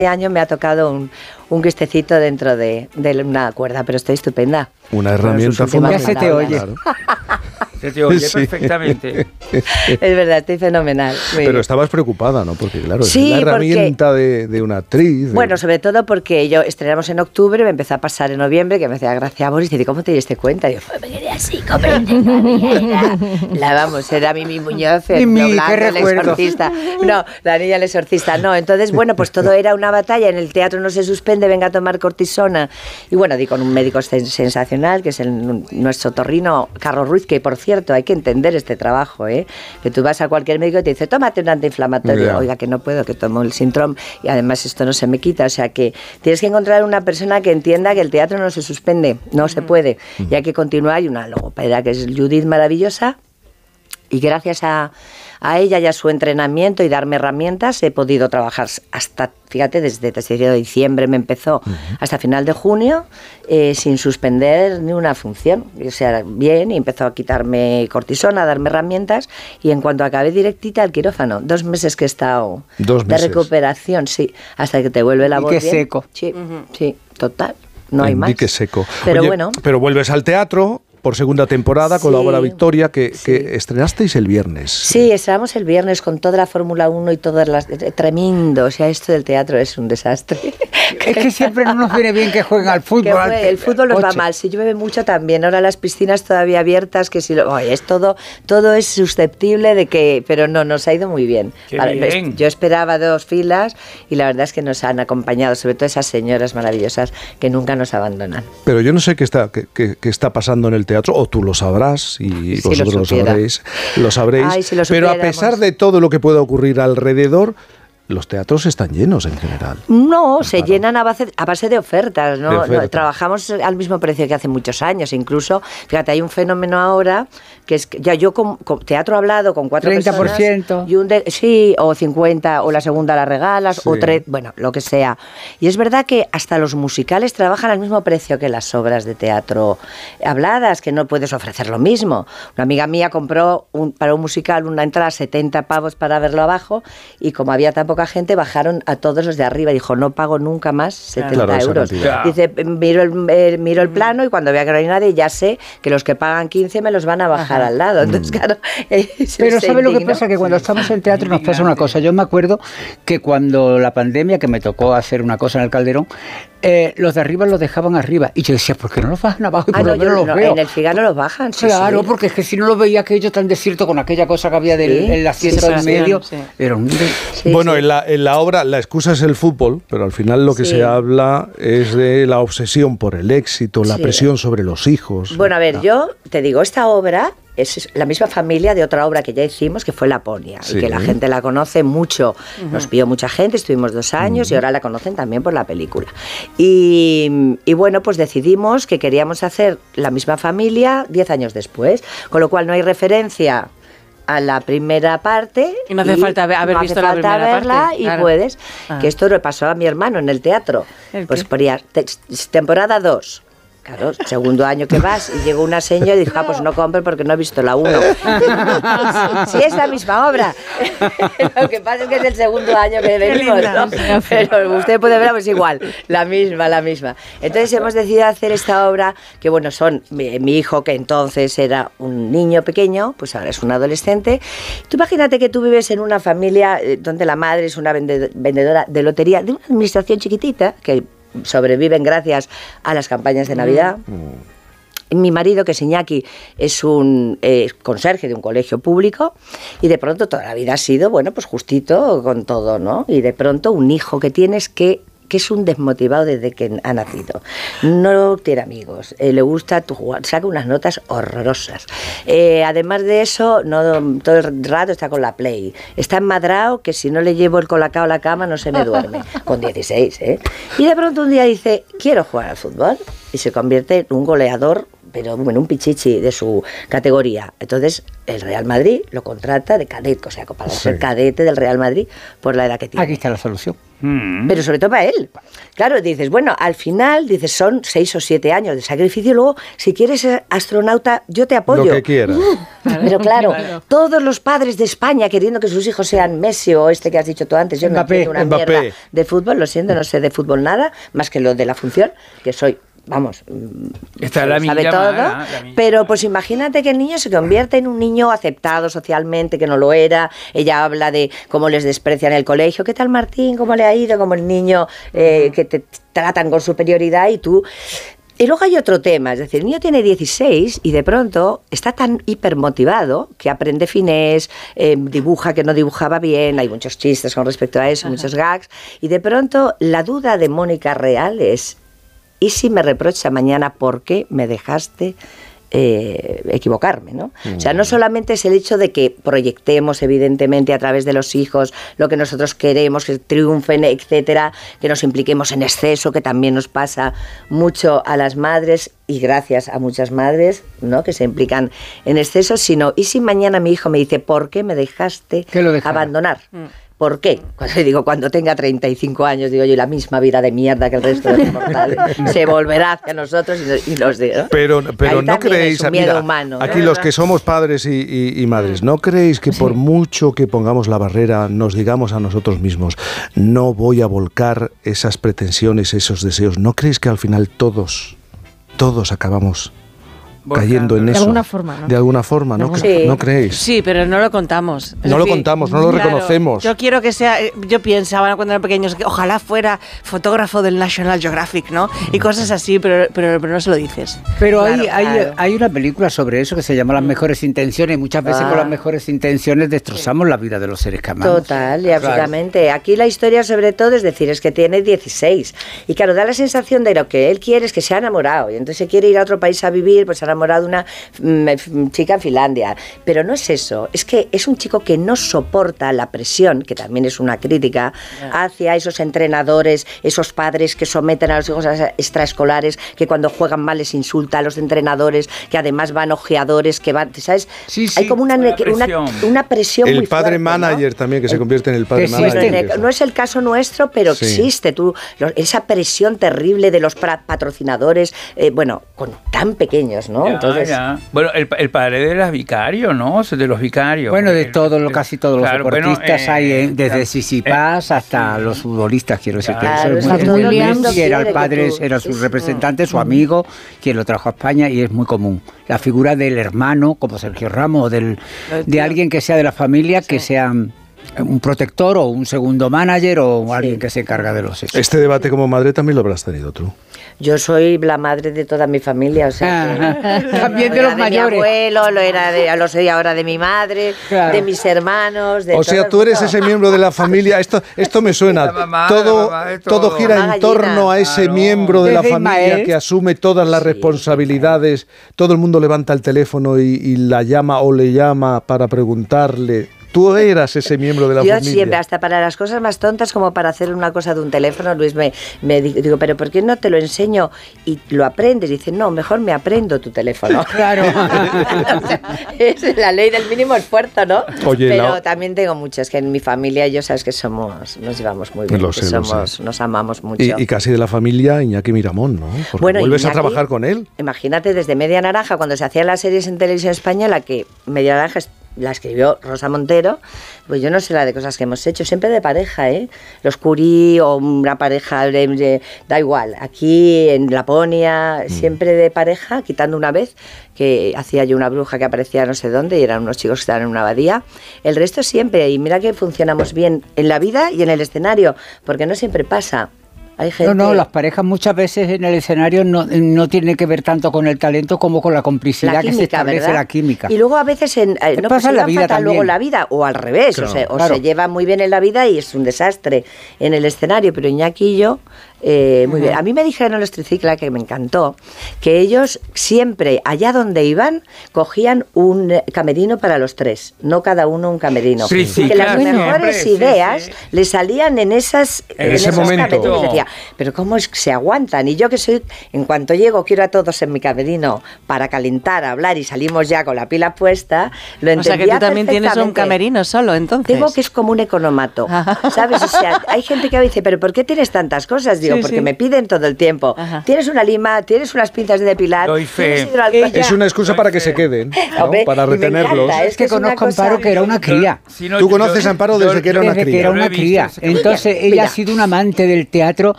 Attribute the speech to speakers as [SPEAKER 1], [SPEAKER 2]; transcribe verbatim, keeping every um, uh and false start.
[SPEAKER 1] año me ha tocado un, un quistecito dentro de, de una cuerda, pero estoy estupenda.
[SPEAKER 2] Una herramienta fundamental.
[SPEAKER 3] Ya se te oye.
[SPEAKER 2] Claro.
[SPEAKER 4] Se te oye
[SPEAKER 2] Sí.
[SPEAKER 4] perfectamente.
[SPEAKER 1] Es verdad, estoy fenomenal. Muy
[SPEAKER 2] Pero
[SPEAKER 1] bien.
[SPEAKER 2] estabas preocupada, ¿no? Porque claro,
[SPEAKER 1] Sí,
[SPEAKER 2] es la
[SPEAKER 1] porque-
[SPEAKER 2] herramienta de, de una actriz. de-
[SPEAKER 1] Bueno, sobre todo porque yo estrenamos en octubre, me empezó a pasar en noviembre, que me hacía gracia Boris, y dice, ¿cómo te diste cuenta? Y yo, fue, me quedé así, comprende, era, la vamos, era Mimi Muñoz, el
[SPEAKER 3] Mimi,
[SPEAKER 1] Blanco,
[SPEAKER 3] qué
[SPEAKER 1] el
[SPEAKER 3] recuerdo.
[SPEAKER 1] exorcista. No, la niña el exorcista, no. Entonces, bueno, pues todo era una batalla, en el teatro no se suspende, venga a tomar cortisona. Y bueno, di con un médico sen- sensacional, que es el, nuestro torrino, Carlos Ruiz, que por cierto, hay que entender este trabajo, ¿eh? Que tú vas a cualquier médico y te dice, tómate un antiinflamatorio.
[SPEAKER 2] Ya.
[SPEAKER 1] Oiga, que no puedo, que tomo el síndrome y además esto no se me quita. O sea que tienes que encontrar una persona que entienda que el teatro no se suspende, no se puede. Y hay que continuar. Y una logopeda que es Judith maravillosa. Y gracias a, a ella y a su entrenamiento y darme herramientas he podido trabajar hasta, fíjate, desde, desde diciembre me empezó, uh-huh. hasta final de junio, eh, sin suspender ni una función. O sea, bien, y empezó a quitarme cortisona, a darme herramientas, y en cuanto acabé directita al quirófano, dos meses que he estado
[SPEAKER 2] Dos
[SPEAKER 1] de
[SPEAKER 2] meses.
[SPEAKER 1] recuperación, sí, hasta que te vuelve la
[SPEAKER 3] Y
[SPEAKER 1] voz
[SPEAKER 3] qué
[SPEAKER 1] bien.
[SPEAKER 3] seco.
[SPEAKER 1] Sí, uh-huh. sí, total, no hay
[SPEAKER 2] En
[SPEAKER 1] más.
[SPEAKER 2] dique seco.
[SPEAKER 1] Pero
[SPEAKER 2] Oye,
[SPEAKER 1] bueno.
[SPEAKER 2] Pero vuelves al teatro por segunda temporada con
[SPEAKER 1] Sí,
[SPEAKER 2] la obra Victoria, que,
[SPEAKER 1] sí.
[SPEAKER 2] que estrenasteis el viernes.
[SPEAKER 1] Sí, estábamos el viernes con toda la Fórmula uno y todas las... Tremendo, o sea, esto del teatro es un desastre.
[SPEAKER 3] Es que siempre no nos viene bien que jueguen al fútbol.
[SPEAKER 1] Que fue,
[SPEAKER 3] al-
[SPEAKER 1] el fútbol nos va
[SPEAKER 3] Oche.
[SPEAKER 1] mal, si llueve mucho también, ahora las piscinas todavía abiertas, que si lo... Oye, es todo, todo es susceptible de que... Pero no, nos ha ido muy bien.
[SPEAKER 4] Qué
[SPEAKER 1] Vale,
[SPEAKER 4] bien.
[SPEAKER 1] yo esperaba dos filas y la verdad es que nos han acompañado, sobre todo esas señoras maravillosas que nunca nos abandonan.
[SPEAKER 2] Pero yo no sé qué está, qué, qué- qué está pasando en el teatro, o tú lo sabrás y
[SPEAKER 1] Si
[SPEAKER 2] vosotros
[SPEAKER 1] lo
[SPEAKER 2] lo,
[SPEAKER 1] supiera.
[SPEAKER 2] sabréis, lo sabréis.
[SPEAKER 1] Ay, si lo
[SPEAKER 2] pero a
[SPEAKER 1] supiéramos.
[SPEAKER 2] pesar de todo lo que pueda ocurrir alrededor, los teatros están llenos en general.
[SPEAKER 1] No, se
[SPEAKER 2] Claro.
[SPEAKER 1] llenan a base, a base de ofertas, ¿no?
[SPEAKER 2] De
[SPEAKER 1] No,
[SPEAKER 2] ofertas.
[SPEAKER 1] trabajamos al mismo precio que hace muchos años, incluso, fíjate, hay un fenómeno ahora que es que ya yo con, con teatro hablado con cuatro
[SPEAKER 3] treinta por ciento.
[SPEAKER 1] personas y un de, sí, o cincuenta, o la segunda la regalas,
[SPEAKER 2] Sí.
[SPEAKER 1] o tres, bueno, lo que sea. Y es verdad que hasta los musicales trabajan al mismo precio que las obras de teatro habladas, que no puedes ofrecer lo mismo. Una amiga mía compró un, para un musical una entrada setenta pavos para verlo abajo, y como había tan poca gente, bajaron a todos los de arriba. Dijo, no pago nunca más setenta
[SPEAKER 2] Claro, esa
[SPEAKER 1] euros.
[SPEAKER 2] cantidad.
[SPEAKER 1] Dice, miro el, eh, miro el plano y cuando vea que no hay nadie, ya sé que los que pagan quince me los van a bajar
[SPEAKER 3] Ajá.
[SPEAKER 1] al lado. Entonces, claro,
[SPEAKER 3] Pero
[SPEAKER 1] se
[SPEAKER 3] ¿sabe lo que
[SPEAKER 1] indignó.
[SPEAKER 3] pasa? Que cuando estamos en teatro nos pasa una cosa. Yo me acuerdo que cuando la pandemia, que me tocó hacer una cosa en el Calderón, eh, los de arriba los dejaban arriba. Y yo decía, ¿por qué no los bajan abajo? Y
[SPEAKER 1] Ah,
[SPEAKER 3] por
[SPEAKER 1] no,
[SPEAKER 3] lo menos
[SPEAKER 1] yo
[SPEAKER 3] los
[SPEAKER 1] no,
[SPEAKER 3] veo.
[SPEAKER 1] en el Figaro los bajan, sí,
[SPEAKER 3] Claro,
[SPEAKER 1] sí.
[SPEAKER 3] porque es que si no los veía aquello tan desierto con aquella cosa que había del
[SPEAKER 1] Sí,
[SPEAKER 3] el asiento en
[SPEAKER 5] separación,
[SPEAKER 3] medio,
[SPEAKER 5] sí.
[SPEAKER 3] era un...
[SPEAKER 1] Sí,
[SPEAKER 2] bueno,
[SPEAKER 1] sí.
[SPEAKER 2] En, la, en la obra la excusa es el fútbol, pero al final lo que
[SPEAKER 1] Sí.
[SPEAKER 2] se habla es de la obsesión por el éxito, la
[SPEAKER 1] Sí.
[SPEAKER 2] presión sobre los hijos.
[SPEAKER 1] Bueno, a ver,
[SPEAKER 2] Ah.
[SPEAKER 1] yo te digo, esta obra es la misma familia de otra obra que ya hicimos, que fue Laponia,
[SPEAKER 2] Sí.
[SPEAKER 1] y que la gente la conoce mucho. Nos vio mucha gente, estuvimos dos años y ahora la conocen también por la película. Y, y bueno, pues decidimos que queríamos hacer la misma familia diez años después, con lo cual no hay referencia a la primera parte.
[SPEAKER 5] Y no hace falta haber- haber
[SPEAKER 1] no
[SPEAKER 5] visto
[SPEAKER 1] hace
[SPEAKER 5] la
[SPEAKER 1] falta
[SPEAKER 5] primera
[SPEAKER 1] verla
[SPEAKER 5] parte,
[SPEAKER 1] y
[SPEAKER 5] claro.
[SPEAKER 1] puedes.
[SPEAKER 5] Ah.
[SPEAKER 1] Que esto le pasó a mi hermano en el teatro.
[SPEAKER 5] ¿El
[SPEAKER 1] Pues
[SPEAKER 5] qué?
[SPEAKER 1] ponía te- temporada dos. Claro, segundo año que vas y llegó una señora y dijo, ah, pues no compre porque no he visto la uno. Sí, es la misma obra. Lo que pasa es que es el segundo año que venimos,
[SPEAKER 5] linda.
[SPEAKER 1] ¿no? Pero usted puede ver, pues igual, la misma, la misma. Entonces hemos decidido hacer esta obra, que bueno, son mi, mi hijo, que entonces era un niño pequeño, pues ahora es un adolescente. Tú imagínate que tú vives en una familia eh, donde la madre es una vende- vendedora de lotería, de una administración chiquitita, que sobreviven gracias a las campañas de Navidad. Mi marido, que es Iñaki, es un eh, conserje de un colegio público, y de pronto toda la vida ha sido, bueno, pues justito con todo, ¿no? Y de pronto un hijo que tienes que que es un desmotivado desde que ha nacido. No tiene amigos, eh, le gusta tu jugar, saca unas notas horrorosas. Eh, además de eso, no, todo el rato está con la Play. Está enmadrado que si no le llevo el colacao a la cama no se me duerme. Con dieciséis, ¿eh? Y de pronto un día dice, quiero jugar al fútbol. Y se convierte en un goleador pero bueno, un pichichi de su categoría. Entonces, el Real Madrid lo contrata de cadete, o sea, para
[SPEAKER 2] Sí.
[SPEAKER 1] ser cadete del Real Madrid por la edad que tiene.
[SPEAKER 3] Aquí está la solución.
[SPEAKER 4] Mm.
[SPEAKER 1] Pero sobre todo para él. Claro, dices, bueno, al final, dices, son seis o siete años de sacrificio, luego, si quieres ser astronauta, yo te apoyo.
[SPEAKER 2] Lo que quieras.
[SPEAKER 1] Pero claro,
[SPEAKER 5] Claro.
[SPEAKER 1] todos los padres de España queriendo que sus hijos sean Messi o este que has dicho tú antes, yo no
[SPEAKER 3] Mbappé,
[SPEAKER 1] entiendo una
[SPEAKER 2] Mbappé.
[SPEAKER 1] mierda de fútbol, lo siento, no sé de fútbol nada, más que lo de la función, que soy, vamos, mm,
[SPEAKER 4] Está la
[SPEAKER 1] sabe
[SPEAKER 4] milla
[SPEAKER 1] todo,
[SPEAKER 4] mala, la milla
[SPEAKER 1] pero
[SPEAKER 4] mala.
[SPEAKER 1] pues imagínate que el niño se convierte en un niño aceptado socialmente, que no lo era, ella habla de cómo les desprecian en el colegio, ¿qué tal Martín? ¿Cómo le ha ido? Como el niño eh, que te tratan con superioridad y tú... Y luego hay otro tema, es decir, el niño tiene dieciséis y de pronto está tan hipermotivado que aprende finés, eh, dibuja que no dibujaba bien, hay muchos chistes con respecto a eso, muchos gags, y de pronto la duda de Mónica Real es, ¿y si me reprocha mañana por qué me dejaste eh, equivocarme, ¿no? O sea, no solamente es el hecho de que proyectemos evidentemente a través de los hijos lo que nosotros queremos, que triunfen, etcétera, que nos impliquemos en exceso, que también nos pasa mucho a las madres y gracias a muchas madres, ¿no?, que se implican en exceso, sino, ¿y si mañana mi hijo me dice, ¿por qué me dejaste
[SPEAKER 3] Que lo dejara.
[SPEAKER 1] abandonar? ¿Por qué? Cuando digo, cuando tenga treinta y cinco años, digo yo, y la misma vida de mierda que el resto de los mortales se volverá hacia nosotros y, nos- y los digo.
[SPEAKER 2] Pero, pero
[SPEAKER 1] Ahí
[SPEAKER 2] no
[SPEAKER 1] también
[SPEAKER 2] creéis,
[SPEAKER 1] es un miedo
[SPEAKER 2] mira,
[SPEAKER 1] humano, ¿no?
[SPEAKER 2] aquí los que somos padres y, y- y madres, ¿no creéis que por mucho que pongamos la barrera, nos digamos a nosotros mismos, no voy a volcar esas pretensiones, esos deseos? ¿No creéis que al final todos, todos acabamos cayendo en
[SPEAKER 4] Volcando.
[SPEAKER 2] eso?
[SPEAKER 5] De alguna forma, ¿no?
[SPEAKER 2] De alguna forma, ¿no,
[SPEAKER 1] alguna
[SPEAKER 2] cre-
[SPEAKER 1] forma.
[SPEAKER 2] ¿no creéis?
[SPEAKER 6] Sí, pero no lo contamos. Es
[SPEAKER 2] No lo
[SPEAKER 6] decir,
[SPEAKER 2] contamos, no lo reconocemos.
[SPEAKER 6] Yo quiero que sea, eh, yo pensaba cuando era pequeños que ojalá fuera fotógrafo del National Geographic, ¿no? Y cosas así, pero, pero, pero no se lo dices.
[SPEAKER 3] Pero hay,
[SPEAKER 1] Claro,
[SPEAKER 3] hay,
[SPEAKER 1] claro.
[SPEAKER 3] hay una película sobre eso que se llama Las mejores intenciones. Muchas veces
[SPEAKER 1] Ah.
[SPEAKER 3] con las mejores intenciones destrozamos la vida de los seres que amamos.
[SPEAKER 1] Total y absolutamente. Aquí la historia sobre todo es decir, es que tiene dieciséis. Y claro, da la sensación de lo que él quiere es que se ha enamorado. Y entonces se quiere ir a otro país a vivir, pues se ha enamorado de una mm, chica en Finlandia. Pero no es eso. Es que es un chico que no soporta la presión, que también es una crítica, hacia esos entrenadores, esos padres que someten a los hijos a extraescolares, que cuando juegan mal les insulta a los entrenadores, que además van ojeadores, que van, ¿sabes?
[SPEAKER 3] Sí, sí.
[SPEAKER 1] Hay como una,
[SPEAKER 4] Una
[SPEAKER 1] una,
[SPEAKER 4] presión.
[SPEAKER 1] una presión
[SPEAKER 2] El
[SPEAKER 1] muy
[SPEAKER 2] padre
[SPEAKER 1] fuerte, ¿no?
[SPEAKER 2] manager también, que se convierte en el padre
[SPEAKER 3] Que
[SPEAKER 2] manager.
[SPEAKER 3] existe.
[SPEAKER 1] Bueno, en el- no es el caso nuestro, pero
[SPEAKER 2] Sí.
[SPEAKER 1] existe. Tú, lo- esa presión terrible de los pra- patrocinadores, eh, bueno, con tan pequeños, ¿no?
[SPEAKER 4] Ya,
[SPEAKER 1] Entonces,
[SPEAKER 4] ya. Bueno, el, el padre de los vicarios, ¿no? De los vicarios.
[SPEAKER 3] Bueno, de
[SPEAKER 4] Porque-
[SPEAKER 3] todos, lo- casi todos
[SPEAKER 4] Claro,
[SPEAKER 3] los
[SPEAKER 4] bueno,
[SPEAKER 3] deportistas
[SPEAKER 4] eh,
[SPEAKER 3] hay, eh, desde
[SPEAKER 4] eh,
[SPEAKER 3] Sisipas hasta los futbolistas, quiero decir. que
[SPEAKER 1] Claro,
[SPEAKER 3] eso
[SPEAKER 1] es
[SPEAKER 3] es muy-
[SPEAKER 1] que
[SPEAKER 3] es
[SPEAKER 1] todo
[SPEAKER 3] muy-
[SPEAKER 1] el mundo
[SPEAKER 3] Messi era el
[SPEAKER 1] quiere que
[SPEAKER 3] padre,
[SPEAKER 1] tú-
[SPEAKER 3] era su
[SPEAKER 1] sí,
[SPEAKER 3] representante, su amigo, quien lo trajo a España y es muy común. La figura del hermano, como Sergio Ramos, o del, de alguien que sea de la familia, que sea un protector o un segundo manager o alguien que se encarga de los hechos.
[SPEAKER 2] Este debate como madre también lo habrás tenido tú.
[SPEAKER 1] yo soy la madre de toda mi familia, o sea, que-
[SPEAKER 3] También de
[SPEAKER 1] era
[SPEAKER 3] los mayores.
[SPEAKER 1] mi abuelo, lo era de, lo soy ahora de mi madre,
[SPEAKER 3] Claro.
[SPEAKER 1] de mis hermanos, de
[SPEAKER 2] O sea,
[SPEAKER 1] todo el
[SPEAKER 2] tú eres
[SPEAKER 1] mundo.
[SPEAKER 2] ese miembro de la familia. Esto, esto me suena.
[SPEAKER 4] La mamá,
[SPEAKER 2] todo,
[SPEAKER 4] la mamá de
[SPEAKER 2] todo
[SPEAKER 4] todo.
[SPEAKER 2] gira
[SPEAKER 1] Mamá
[SPEAKER 2] en torno
[SPEAKER 1] gallina.
[SPEAKER 2] a ese
[SPEAKER 4] Claro.
[SPEAKER 2] miembro de la
[SPEAKER 3] Desde
[SPEAKER 2] familia
[SPEAKER 3] Ismael.
[SPEAKER 2] que asume todas las
[SPEAKER 1] Sí,
[SPEAKER 2] responsabilidades. Todo el mundo levanta el teléfono y, y la llama o le llama para preguntarle. Tú eras ese miembro de la
[SPEAKER 1] Yo
[SPEAKER 2] familia.
[SPEAKER 1] siempre, hasta para las cosas más tontas como para hacer una cosa de un teléfono, Luis, me, me di- digo, pero ¿por qué no te lo enseño y lo aprendes? Y dice, no, mejor me aprendo tu teléfono.
[SPEAKER 3] Claro.
[SPEAKER 1] O sea, es la ley del mínimo esfuerzo, ¿no?
[SPEAKER 2] Oye,
[SPEAKER 1] pero
[SPEAKER 2] la-
[SPEAKER 1] también tengo muchos, que en mi familia yo sabes que somos, nos llevamos muy bien,
[SPEAKER 2] Lo
[SPEAKER 1] que
[SPEAKER 2] sé, lo
[SPEAKER 1] somos,
[SPEAKER 2] sé.
[SPEAKER 1] nos amamos mucho.
[SPEAKER 2] Y, y casi de la familia Iñaki Miramón, ¿no? Porque
[SPEAKER 1] Bueno,
[SPEAKER 2] vuelves a
[SPEAKER 1] Iñaki,
[SPEAKER 2] trabajar con él.
[SPEAKER 1] Imagínate, desde Media Naranja, cuando se hacían las series en televisión española, que Media Naranja es- la escribió Rosa Montero, pues yo no sé la de cosas que hemos hecho, siempre de pareja, ¿eh? Los Curí o una pareja, de, de- da igual, aquí en Laponia, siempre de pareja, quitando una vez que hacía yo una bruja que aparecía no sé dónde y eran unos chicos que estaban en una abadía, el resto siempre, y mira que funcionamos bien en la vida y en el escenario, porque no siempre pasa. Hay gente...
[SPEAKER 3] No, no, las parejas muchas veces en el escenario no, no tiene que ver tanto con el talento como con la complicidad
[SPEAKER 1] la
[SPEAKER 3] que se
[SPEAKER 1] química,
[SPEAKER 3] establece,
[SPEAKER 1] ¿verdad?
[SPEAKER 3] la química.
[SPEAKER 1] Y luego a veces en, eh,
[SPEAKER 3] ¿Qué
[SPEAKER 1] no,
[SPEAKER 3] pasa
[SPEAKER 1] pues
[SPEAKER 3] en la
[SPEAKER 1] se llevan
[SPEAKER 3] vida
[SPEAKER 1] fatal luego
[SPEAKER 3] también?
[SPEAKER 1] la vida, o al revés,
[SPEAKER 2] Claro,
[SPEAKER 1] o, se, o
[SPEAKER 3] claro.
[SPEAKER 1] se lleva muy bien en la vida y es un desastre en el escenario, pero Iñaki y yo Eh, muy bien. A mí me dijeron en los Tricicla, que me encantó, que ellos siempre, allá donde iban, cogían un camerino para los tres, no cada uno un camerino.
[SPEAKER 4] Tricicla,
[SPEAKER 1] y que las
[SPEAKER 4] siempre,
[SPEAKER 1] mejores
[SPEAKER 4] sí,
[SPEAKER 1] ideas
[SPEAKER 4] sí.
[SPEAKER 1] les salían en esas
[SPEAKER 2] En
[SPEAKER 1] en
[SPEAKER 2] ese
[SPEAKER 1] esos
[SPEAKER 2] momento.
[SPEAKER 1] camerinos. Y decía, pero ¿cómo es que se aguantan? Y yo que soy, en cuanto llego, quiero a todos en mi camerino para calentar, hablar y salimos ya con la pila puesta, lo entendía
[SPEAKER 6] O sea que tú también tienes un
[SPEAKER 1] perfectamente.
[SPEAKER 6] camerino solo, entonces.
[SPEAKER 1] Tengo que es como un economato, ¿sabes? O sea, hay gente que dice, pero ¿por qué tienes tantas cosas? Digo,
[SPEAKER 6] Sí,
[SPEAKER 1] porque
[SPEAKER 6] sí.
[SPEAKER 1] me piden todo el tiempo.
[SPEAKER 6] Tienes
[SPEAKER 1] Tienes una lima, tienes unas pinzas de depilar,
[SPEAKER 4] Doy fe.
[SPEAKER 1] tienes hidroalcohol.
[SPEAKER 2] Es una excusa para que se queden, ¿no?
[SPEAKER 1] Hombre,
[SPEAKER 2] Para
[SPEAKER 1] y me
[SPEAKER 2] retenerlos.
[SPEAKER 1] encanta,
[SPEAKER 3] Es que
[SPEAKER 1] es una
[SPEAKER 3] conozco a
[SPEAKER 1] cosa-
[SPEAKER 3] Amparo, que era una cría.
[SPEAKER 4] Si no,
[SPEAKER 2] Tú
[SPEAKER 4] yo-
[SPEAKER 2] conoces a Amparo desde
[SPEAKER 4] yo-
[SPEAKER 2] que era una
[SPEAKER 3] Desde que
[SPEAKER 2] cría.
[SPEAKER 3] era
[SPEAKER 4] Yo lo he
[SPEAKER 3] una
[SPEAKER 4] visto,
[SPEAKER 3] cría.
[SPEAKER 4] ese camerino.
[SPEAKER 3] Entonces
[SPEAKER 1] Mira,
[SPEAKER 3] ella
[SPEAKER 1] mira.
[SPEAKER 3] ha sido una amante del teatro